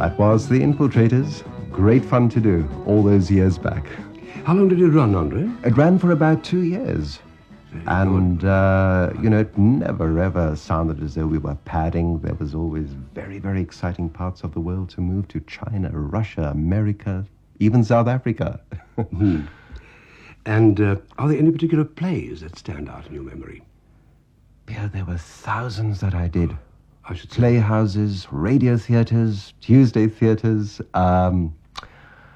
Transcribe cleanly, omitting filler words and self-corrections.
That was The Infiltrators. Great fun to do all those years back. How long did it run, Andre? It ran for about 2 years. And, it never ever sounded as though we were padding. There was always very, very exciting parts of the world to move to: China, Russia, America, even South Africa. And are there any particular plays that stand out in your memory? Yeah, there were thousands that I did. I should say. Playhouses, radio theatres, Tuesday theatres.